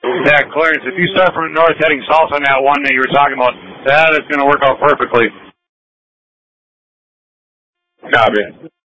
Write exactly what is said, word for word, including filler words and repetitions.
Yeah, Clarence, if you start from the north heading south on that one that you were talking about, that is going to work out perfectly. Copy.